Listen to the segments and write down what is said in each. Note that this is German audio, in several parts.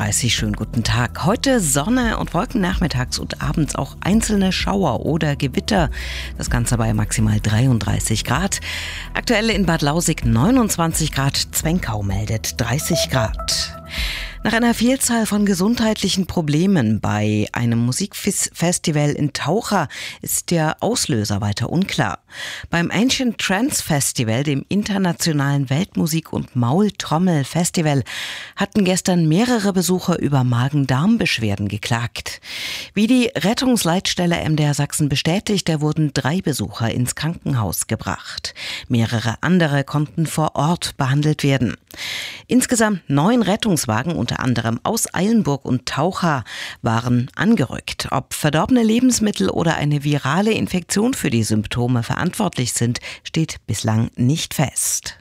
6:30 Uhr, schönen guten Tag. Heute Sonne und Wolken nachmittags und abends auch einzelne Schauer oder Gewitter. Das Ganze bei maximal 33 Grad. Aktuell in Bad Lausick 29 Grad, Zwenkau meldet 30 Grad. Nach einer Vielzahl von gesundheitlichen Problemen bei einem Musikfestival in Taucha ist der Auslöser weiter unklar. Beim Ancient Trance Festival, dem internationalen Weltmusik- und Maultrommel-Festival, hatten gestern mehrere Besucher über Magen-Darm-Beschwerden geklagt. Wie die Rettungsleitstelle MDR Sachsen bestätigte, wurden 3 Besucher ins Krankenhaus gebracht. Mehrere andere konnten vor Ort behandelt werden. Insgesamt 9 Rettungswagen, unter anderem aus Eilenburg und Taucha, waren angerückt. Ob verdorbene Lebensmittel oder eine virale Infektion für die Symptome verantwortlich sind, steht bislang nicht fest.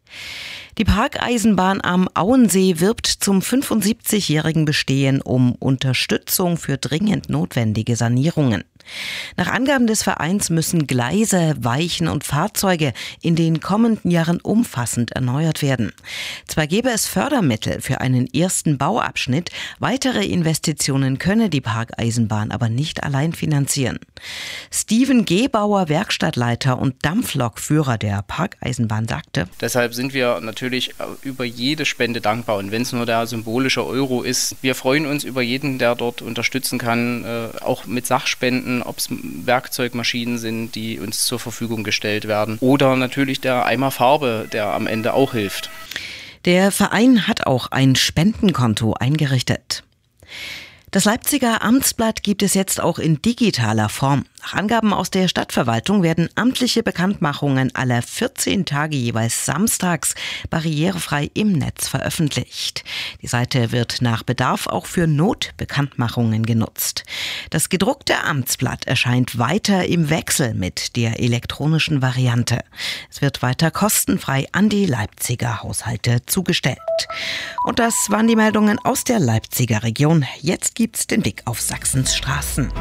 Die Parkeisenbahn am Auensee wirbt zum 75-jährigen Bestehen um Unterstützung für dringend notwendige Sanierungen. Nach Angaben des Vereins müssen Gleise, Weichen und Fahrzeuge in den kommenden Jahren umfassend erneuert werden. Zwar gäbe es Fördermittel für einen ersten Bauabschnitt, weitere Investitionen könne die Parkeisenbahn aber nicht allein finanzieren. Steven Gebauer, Werkstattleiter und Dampflokführer der Parkeisenbahn, sagte: Deshalb sind wir natürlich über jede Spende dankbar, und wenn es nur der symbolische Euro ist. Wir freuen uns über jeden, der dort unterstützen kann, auch mit Sachspenden, ob es Werkzeugmaschinen sind, die uns zur Verfügung gestellt werden, oder natürlich der Eimer Farbe, der am Ende auch hilft. Der Verein hat auch ein Spendenkonto eingerichtet. Das Leipziger Amtsblatt gibt es jetzt auch in digitaler Form. Nach Angaben aus der Stadtverwaltung werden amtliche Bekanntmachungen alle 14 Tage jeweils samstags barrierefrei im Netz veröffentlicht. Die Seite wird nach Bedarf auch für Notbekanntmachungen genutzt. Das gedruckte Amtsblatt erscheint weiter im Wechsel mit der elektronischen Variante. Es wird weiter kostenfrei an die Leipziger Haushalte zugestellt. Und das waren die Meldungen aus der Leipziger Region. Jetzt gibt's den Blick auf Sachsens Straßen.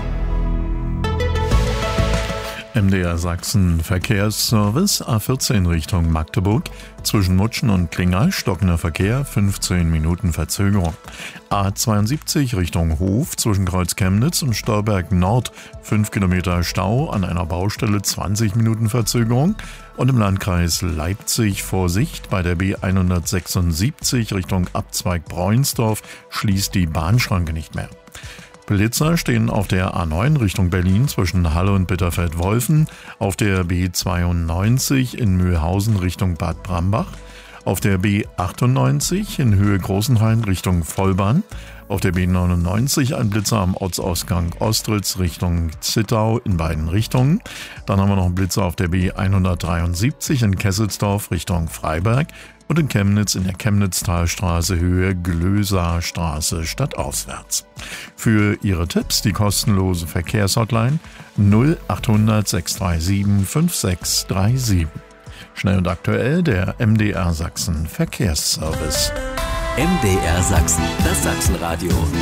MDR Sachsen Verkehrsservice A14 Richtung Magdeburg. Zwischen Mutschen und Klingal stockender Verkehr, 15 Minuten Verzögerung. A72 Richtung Hof zwischen Kreuz Chemnitz und Stolberg Nord, 5 Kilometer Stau, an einer Baustelle 20 Minuten Verzögerung. Und im Landkreis Leipzig Vorsicht, bei der B176 Richtung Abzweig Bräunsdorf schließt die Bahnschranke nicht mehr. Blitzer stehen auf der A9 Richtung Berlin zwischen Halle und Bitterfeld-Wolfen, auf der B92 in Mühlhausen Richtung Bad Brambach, auf der B98 in Höhe Großenhain Richtung Vollbahn, auf der B99 ein Blitzer am Ortsausgang Ostritz Richtung Zittau in beiden Richtungen. Dann haben wir noch einen Blitzer auf der B173 in Kesselsdorf Richtung Freiberg und in Chemnitz in der Chemnitztalstraße Höhe Glöser-Straße stadtauswärts. Für Ihre Tipps die kostenlose Verkehrshotline 0800 637 5637. Schnell und aktuell der MDR Sachsen Verkehrsservice. MDR Sachsen, das Sachsenradio.